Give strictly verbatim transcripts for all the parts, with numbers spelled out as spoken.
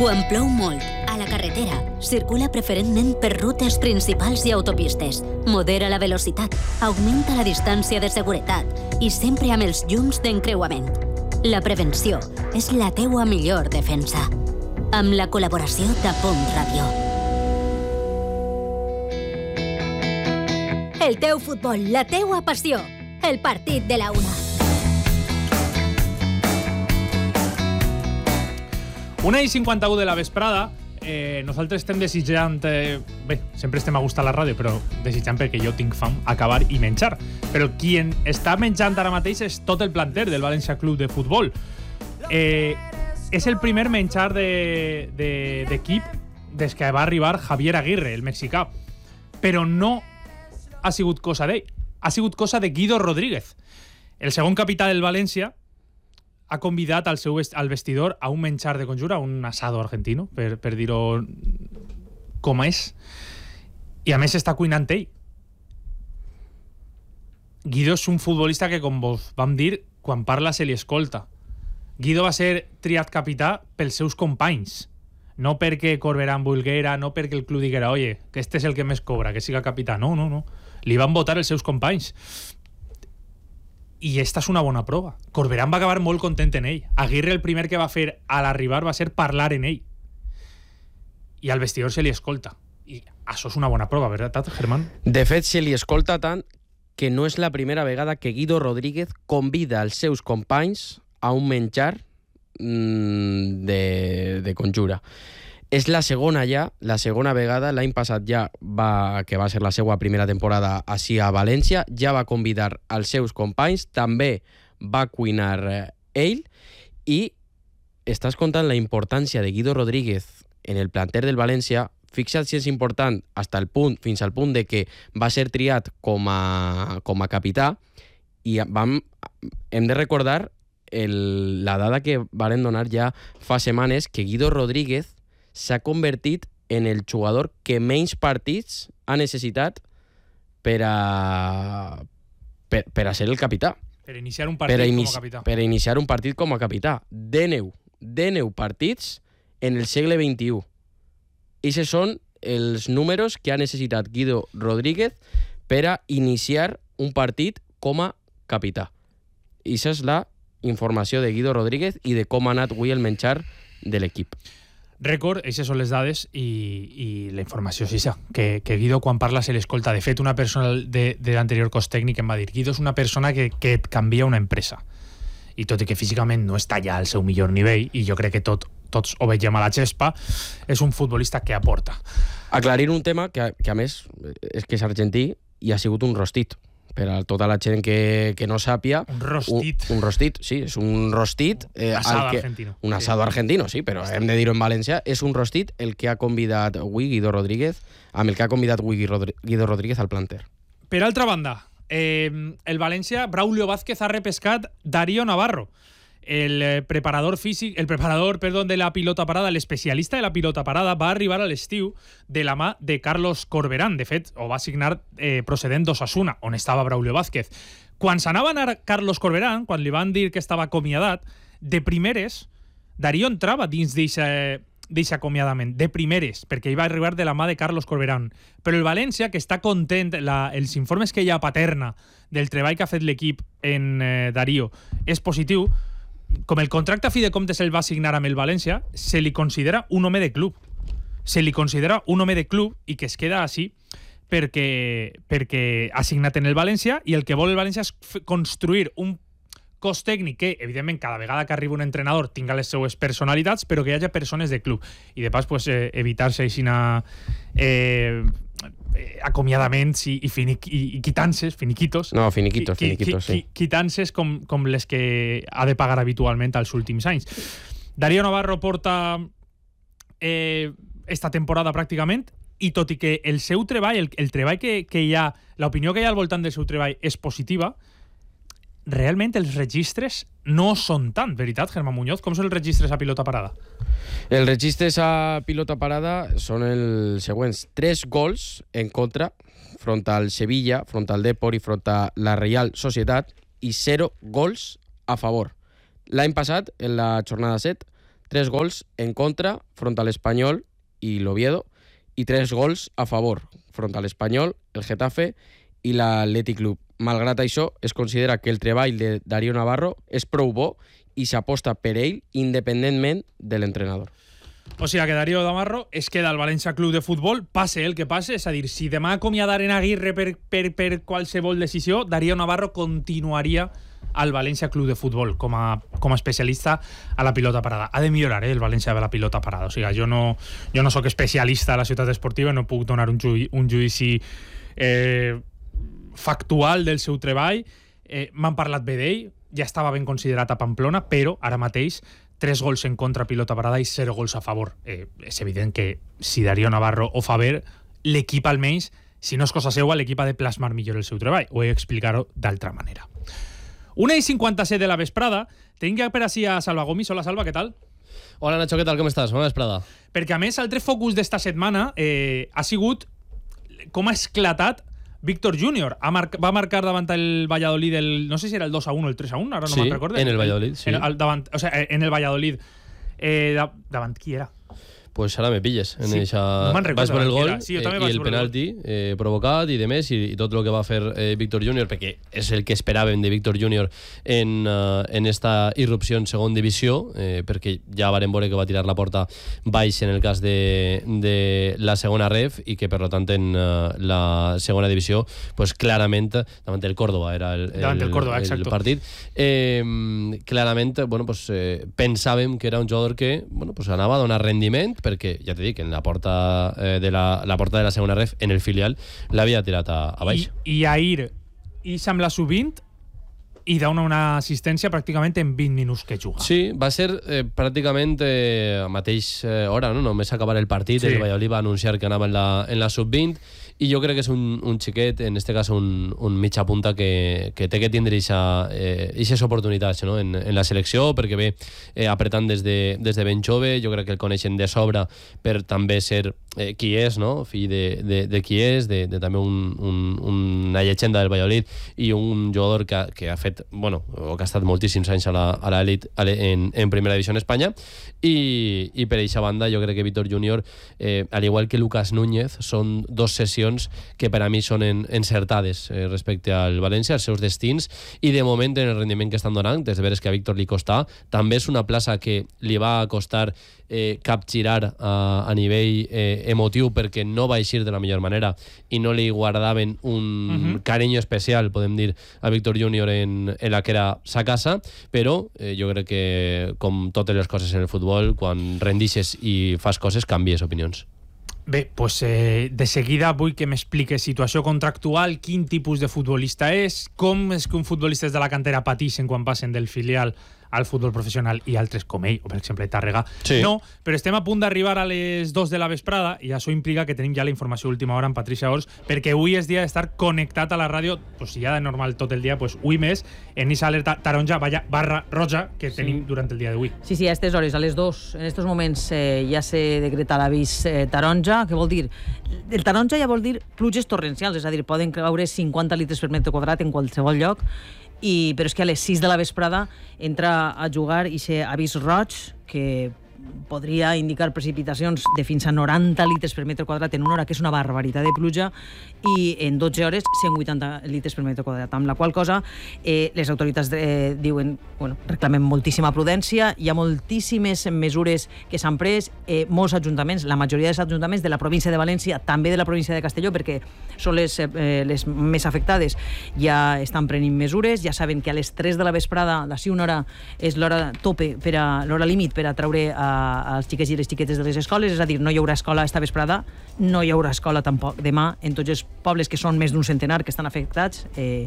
Quan plou molt, a la carretera, circula preferentment per rutes principals i autopistes. Modera la velocitat, augmenta la distància de seguretat i sempre amb els llums d'encreuament. La prevenció és la teua millor defensa. Amb la col·laboració de Pont Ràdio. El teu futbol, la teua passió. El partit de la una. Una i cinquanta-u de la vesprada, eh, nosaltres estem desitjant... Eh, bé, sempre estem a gust a la ràdio, però desitjant perquè jo tinc fam acabar i menjar. Però qui en està menjant ara mateix és tot el planter del València Club de Futbol. Eh, és el primer menjar de, de, d'equip des que va arribar Javier Aguirre, el mexicà. Però no ha sigut cosa d'ell. Ha sigut cosa de Guido Rodríguez. El segon capità del València ha convidat al seu al vestidor a un menjar de conjura, un asado argentino, per, per dir-ho com és. I a més està cuinant ell. Guido és un futbolista que, com vos vam dir, quan parla se li escolta. Guido va ser triat capità pels seus companys. No perquè Corberán volguera, no perquè el club diguera oye, que este és el que més cobra, que siga capità. No, no, no. Li van votar els seus companys. I esta és una bona prova. Corberán va acabar molt content en ell. Aguirre el primer que va fer a l'arribar va ser parlar en ell. I al vestidor se li escolta. I això és una bona prova, verdad, Germán? De fet, se li escolta tant que no és la primera vegada que Guido Rodríguez convida els seus companys a un menjar mmm, de, de conjura. És la segona ja, la segona vegada, l'any passat ja va, que va ser la seva primera temporada així a València, ja va convidar els seus companys, també va cuinar ell, i estàs contant la importància de Guido Rodríguez en el planter del València. Fixa't si és important fins al punt, fins al punt de que va ser triat com a, com a capità, i vam, hem de recordar el, la dada que varen donar ja fa setmanes, que Guido Rodríguez s'ha convertit en el jugador que menys partits ha necessitat per a, per, per a ser el capità. Per iniciar un partit inici, com a capità. Per iniciar un partit com a capità. Dèneu, dèneu partits en el segle vint-i-u. Aquests són els números que ha necessitat Guido Rodríguez per a iniciar un partit com a capità. Aquesta és la informació de Guido Rodríguez i de com ha anat avui el menjar de l'equip. Rècord, aquestes són les dades i, i la informació és això, que, que Guido quan parla se l'escolta. De fet, una persona de, de l'anterior cos tècnic em va dir Guido és una persona que, que et canvia una empresa. I tot i que físicament no està ja al seu millor nivell, i jo crec que tot, tots ho veiem a la xespa, és un futbolista que aporta. Aclarir un tema que, que a més és que és argentí i ha sigut un rostit. Per a tota la gent que, que no sàpia... Un rostit. Un, un rostit, sí, és un rostit... Eh, un asado que, argentino. Un asado sí. argentino, sí, però hem de dir-ho en València. És un rostit el que ha convidat avui Guido Rodríguez, amb el que ha convidat avui Guido Rodríguez al planter. Per altra banda, eh, el València, Braulio Vázquez ha repescat Darío Navarro, el preparador físic, el preparador, perdó, de la pilota parada, l'especialista de la pilota parada, va arribar a l'estiu de la mà de Carlos Corberán. De fet, ho va signar eh, procedent d'Osasuna, on estava Braulio Vázquez. Quan s'anava a anar Carlos Corberán, quan li van dir que estava acomiadat, de primeres, Darío entrava dins d'aquest acomiadament, de primeres, perquè ell va arribar de la mà de Carlos Corberán. Però el València, que està content, la, els informes que hi ha paterna del treball que ha fet l'equip en eh, Darío és positiu. Com el contracte a fi de comptes el va signar amb el València, se li considera un home de club. Se li considera un home de club i que es queda així perquè, perquè ha signat en el València, i el que vol el València és construir un cos tècnic que, evidentment, cada vegada que arriba un entrenador tinga les seues personalitats, però que hi hagi persones de club. I de pas, pues, eh, evitar-se aixina eh, acomiadaments i, i, finic, i, i quitances, finiquitos. No, finiquitos, qui, finiquitos, qui, sí. Quitances com, com les que ha de pagar habitualment als últims anys. Darío Navarro porta eh, esta temporada pràcticament, i tot i que el seu treball, el, el treball que, que hi ha, l'opinió que hi ha al voltant del seu treball és positiva, realment els registres no són tant, veritat, Germán Muñoz? Com són els registres a pilota parada? Els registres a pilota parada són els següents. Tres gols en contra front al Sevilla, front al Depor i front a la Real Societat, i zero gols a favor. L'any passat, en la jornada set, tres gols en contra front a l'Espanyol i l'Oviedo i tres gols a favor front a l'Espanyol, el Getafe i l'Atlètic Club. Malgrat això, es considera que el treball de Darío Navarro és prou bo i s'aposta per ell independentment de l'entrenador. O sigui que Darío Navarro es queda al València Club de Futbol, passe el que passe, és a dir, si demà acomiadaren Aguirre per, per, per qualsevol decisió, Darío Navarro continuaria al València Club de Futbol com a, com a especialista a la pilota parada. Ha de millorar eh, el València de la pilota parada. O sigui, jo no, jo no soc especialista a la ciutat esportiva, no puc donar un, ju un judici eh, factual del seu treball. Eh, M'han parlat bé d'ell, ja estava ben considerat a Pamplona, però ara mateix tres gols en contra pilota parada i zero gols a favor. Eh, és evident que si Darío Navarro ho fa bé, l'equip almenys, si no és cosa seua, l'equip ha de plasmar millor el seu treball. Ho he d'explicar-ho d'altra manera. una i cinquanta-set de la vesprada, tenim ja per així a Salva Gomis. Hola, Salva, què tal? Hola, Nacho, què tal? Com estàs? Bona vesprada. Perquè, a més, altre focus d'esta setmana eh, ha sigut com ha esclatat Víctor Júnior. Mar va marcar davant el Valladolid el, no sé si era el dos a uno o el tres a uno, ara no sí, me'n recordo. en el Valladolid, sí. En el, davant, o sea, en el Valladolid. Eh, da, davant qui era? Pues ara me pilles. En sí, eixa... no me'n recordo. Vas per el gol sí, eh, i el penalti eh, provocat i de més, i, i tot el que va fer eh, Víctor Júnior, perquè és el que esperàvem de Víctor Júnior en, uh, en esta irrupció en segon divisió, eh, perquè ja varen veure que va tirar la porta baix en el cas de, de la segona ref i que per tant en uh, la segona divisió pues clarament davant del Córdoba era el, el, davant del Córdoba, el, exacto. el partit eh, clarament bueno, pues, eh, pensàvem que era un jugador que bueno, pues, anava a donar rendiment, perquè, ja t'he dit, en la porta, eh, de la, la porta de la segona ref, en el filial, l'havia tirat a, a baix. I, i ahir, i amb la sub vint, i dona una assistència pràcticament en vint minuts que juga. Sí, va ser eh, pràcticament eh, a mateix eh, hora, no? Només acabar el partit, sí. El Valladolid va anunciar que anava en la, en la sub vint, i jo crec que és un, un xiquet, en este cas un, un mitja punta que, que té que tindre aquestes eh, oportunitats, no? en, en la selecció, perquè ve eh, apretant des de, des de ben jove. Jo crec que el coneixen de sobre per també ser eh, qui és, no? Fill de, de, de qui és, de, de també un, un, una llegenda del Valladolid i un jugador que, que ha fet, bueno, o que ha estat moltíssims anys a l'elit en, en primera divisió en Espanya, i, i per aquesta banda jo crec que Víctor Júnior, eh, al igual que Lucas Núñez, són dos sessions que per a mi són en, encertades eh, respecte al València, als seus destins, i de moment en el rendiment que estan donant, des de veres que a Víctor li costa, també és una plaça que li va costar eh, capgirar a, a nivell eh, emotiu, perquè no va eixir de la millor manera i no li guardaven un uh-huh. carinyo especial, podem dir, a Víctor Júnior en, en la que era sa casa, però eh, jo crec que, com totes les coses en el futbol, quan rendixes i fas coses, canvies opinions. Bé, pues, eh, de seguida vull que m'expliques situació contractual, quin tipus de futbolista és, com és que un futbolista de la cantera pateixen quan passen del filial al futbol professional i altres com ell, o per exemple Tàrrega. Sí. No, però estem a punt d'arribar a les dos de la vesprada i això implica que tenim ja la informació última hora amb Patricia Ors, perquè avui és dia d'estar connectat a la ràdio, pues, si ja de normal tot el dia, pues, avui més, en aquesta alerta taronja barra roja que tenim sí. durant el dia d'avui. Sí, sí, a aquestes hores, a les dos, en aquests moments eh, ja se decreta l'avís eh, taronja, que vol dir? El taronja ja vol dir pluges torrencials, és a dir, poden caure cinquanta litres per metre quadrat en qualsevol lloc, i, però és que a les sis de la vesprada entra a jugar i ser avís roig, que podria indicar precipitacions de fins a noranta litres per metre quadrat en una hora, que és una barbaritat de pluja, i en dotze hores cent vuitanta litres per metre quadrat, amb la qual cosa eh, les autoritats eh, diuen, bueno, reclamen moltíssima prudència, hi ha moltíssimes mesures que s'han pres, eh, molts ajuntaments, la majoria dels ajuntaments de la província de València, també de la província de Castelló, perquè són les, eh, les més afectades, ja estan prenent mesures, ja saben que a les tres de la vesprada, d'ací una hora, és l'hora tope, per a, l'hora límit per a treure a, als xiquets i les xiquetes de les escoles, és a dir, no hi haurà escola esta vesprada, no hi haurà escola tampoc demà en tots els pobles que són més d'un centenar que estan afectats. Eh,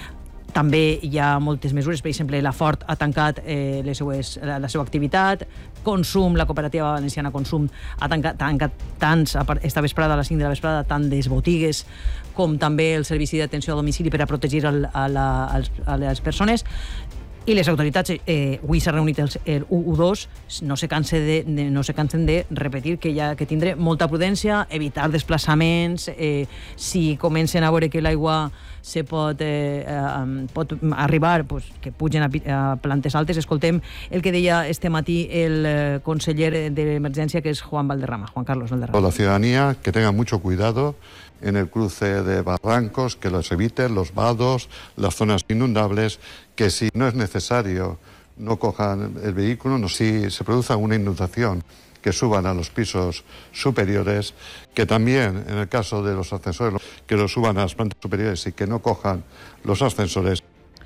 també hi ha moltes mesures, per exemple, la Fort ha tancat eh, les seues, la, la seva activitat, Consum, la cooperativa valenciana Consum, ha tancat, tancat tants, esta vesprada, a les cinc de la vesprada, tant des botigues com també el servici d'atenció a domicili per a protegir el, a, la, a les persones. I les autoritats, eh, avui s'ha reunit el, el U dos, no se, canse de, de, no se cansen de repetir que hi ha que tindre molta prudència, evitar desplaçaments, eh, si comencen a veure que l'aigua se pot, eh, eh, pot arribar, pues, que pugen a, a plantes altes. Escoltem el que deia este matí el eh, conseller d'Emergència, que és Juan Valderrama, Juan Carlos Valderrama. La ciudadanía que tenga mucho cuidado en el cruce de barrancos, que los eviten, los vados, las zonas inundables, que si no es necesario no cojan el vehículo, no, si se produce una inundación, que suban a los pisos superiores, que también en el caso de los ascensores, que los suban a las plantas superiores y que no cojan los ascensores.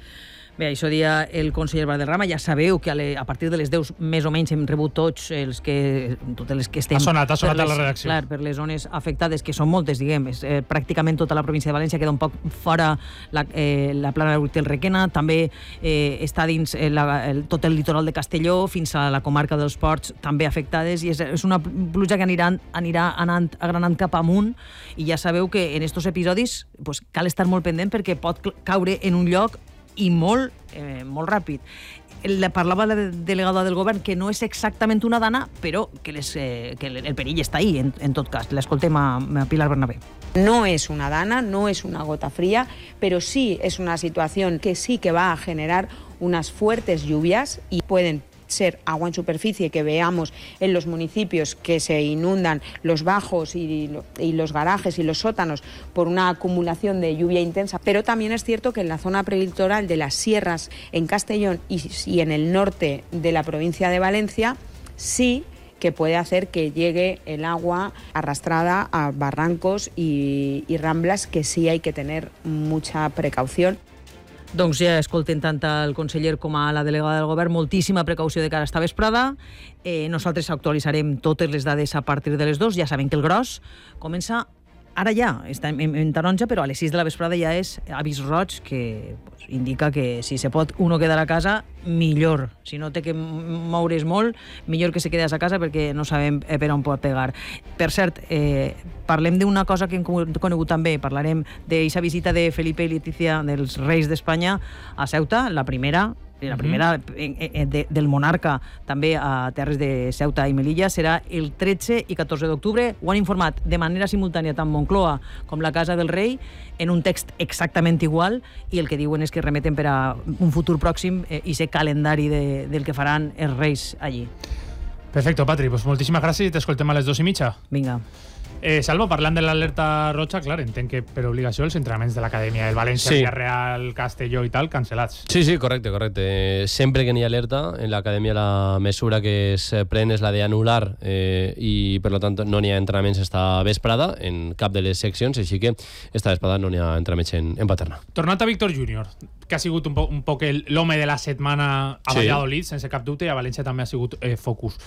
Bé, això dia el conseller Valderrama. Ja sabeu que a, le, a partir de les deu més o menys hem rebut tots els que, totes les que estem... Ha sonat, ha sonat les, a la redacció. Clar, per les zones afectades, que són moltes, diguem. És, eh, pràcticament tota la província de València queda un poc fora la, eh, la plana del Requena. També eh, està dins eh, la, el, tot el litoral de Castelló, fins a la comarca dels Ports, també afectades. I és, és una pluja que anirà, anirà anant, agranant cap amunt. I ja sabeu que en aquests episodis pues, cal estar molt pendent perquè pot caure en un lloc i molt, eh, molt ràpid. El, parlava la delegada del govern que no és exactament una dana, però que, les, eh, que el perill està ahí, en, en tot cas. L'escoltem a, a Pilar Bernabé. No es una dana, no es una gota fría, pero sí es una situación que sí que va a generar unas fuertes lluvias y pueden ser agua en superficie, que veamos en los municipios que se inundan los bajos y, y los garajes y los sótanos por una acumulación de lluvia intensa. Pero también es cierto que en la zona prelitoral de las sierras, en Castellón y, y en el norte de la provincia de Valencia, sí que puede hacer que llegue el agua arrastrada a barrancos y, y ramblas, que sí hay que tener mucha precaución. Doncs ja escolten tant el conseller com a la delegada del govern, moltíssima precaució de cara a esta vesprada. Eh, nosaltres actualitzarem totes les dades a partir de les dues. Ja saben que el gros comença ara ja, està en, en taronja, però a les sis de la vesprada ja és avís roig, que pues, indica que si se pot uno quedar a casa, millor. Si no té que moure's molt, millor que se quedés a casa perquè no sabem per on pot pegar. Per cert, eh, parlem d'una cosa que hem conegut també, parlarem d'aquesta visita de Felipe i Letícia dels Reis d'Espanya a Ceuta, la primera, la primera uh-huh. de, del monarca també a terres de Ceuta i Melilla serà el tretze i catorze d'octubre. Ho han informat de manera simultània tant Moncloa com la Casa del Rei en un text exactament igual, i el que diuen és que remeten per a un futur pròxim eh, i ser calendari de, del que faran els Reis allí. Perfecto, Patri, pues moltíssimes gràcies i t'escoltem a les dues i mitja. Vinga. Eh, Salvo, parlant de l'alerta roja, clar, entenc que per obligació els entrenaments de l'Acadèmia del València, sí. Villarreal, Castelló i tal, cancel·lats. Sí, sí, correcte, correcte. Sempre que n'hi ha alerta, en l'Acadèmia la mesura que es pren és la d'anular eh, i, per tant, no n'hi ha entrenaments esta vesprada en cap de les seccions, així que esta vesprada no n'hi ha entrenaments en, en Paterna. Tornat a Víctor Júnior, que ha sigut un, po un poc l'home de la setmana a sí. Valladolid, sense cap dubte, i a València també ha sigut eh, focus.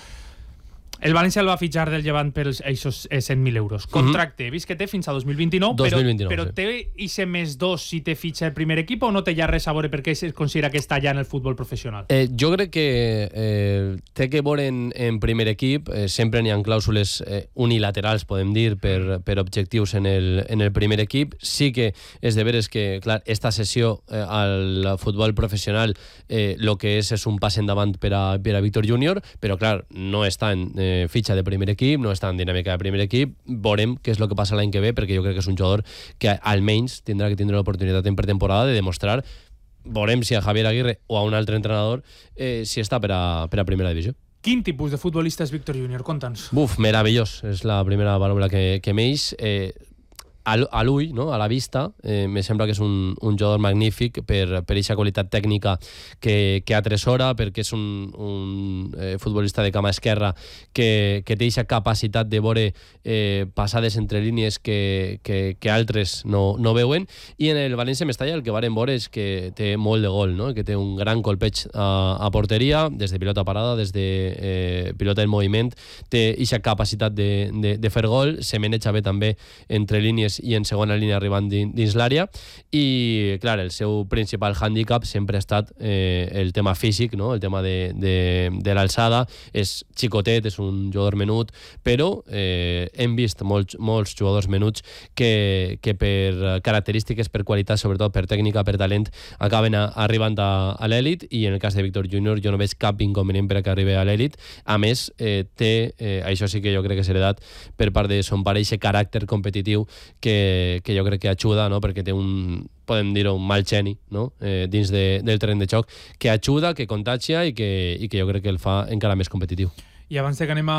El València el va fitxar del Llevant per aquests cent mil euros. Contracte, mm-hmm. vist que té fins a dos mil vint-i-nou, dos mil vint-i-nou però, però sí. té ixe més dos si té fitxa el primer equip o no té ja res a veure perquè es considera que està ja en el futbol professional? Eh, jo crec que eh, té que veure en, en primer equip. Eh, sempre n'hi ha clàusules eh, unilaterals, podem dir, per, per objectius en el, en el primer equip. Sí que és de veres que, clar, esta sessió eh, al futbol professional eh, lo que és és un pas endavant per a, per a Víctor Júnior, però, clar, no està en eh, fitxa de primer equip, no està en dinàmica de primer equip. Veurem què és el que passa l'any que ve, perquè jo crec que és un jugador que almenys tindrà que tindre l'oportunitat en pretemporada de demostrar. Veurem si a Javier Aguirre o a un altre entrenador eh, si està per a, per a primera divisió. Quin tipus de futbolista és Víctor Júnior? Conta'ns. Buf, meravellós, és la primera paraula que, que m'eix. Eh, a l'ull, no? A la vista, eh, me sembla que és un, un jugador magnífic per per aquesta qualitat tècnica que, que atresora, perquè és un, un eh, futbolista de cama esquerra que, que té aquesta capacitat de veure eh, passades entre línies que, que, que altres no, no veuen. I en el València-Mestalla el que varen veure és que té molt de gol, no? Que té un gran colpeig a, a porteria, des de pilota parada, des de eh, pilota en moviment, té aquesta capacitat de, de, de fer gol, se maneja bé també entre línies primers i en segona línia arribant dins l'àrea, i clar, el seu principal hàndicap sempre ha estat eh, el tema físic, no? El tema de, de, de l'alçada. És xicotet, és un jugador menut, però eh, hem vist molts, molts jugadors menuts que, que per característiques, per qualitat, sobretot per tècnica, per talent, acaben a, arribant a, a l'èlit, i en el cas de Víctor Júnior jo no veig cap inconvenient per a que arribi a l'èlit. A més, eh, té, eh, això sí que jo crec que és heredat per part de son pare, aquest caràcter competitiu que, que jo crec que ajuda, no? Perquè té un, podem dir-ho, un mal geni, no? eh, dins de, del tren de xoc, que ajuda, que contagia i que, i que jo crec que el fa encara més competitiu. I abans que anem a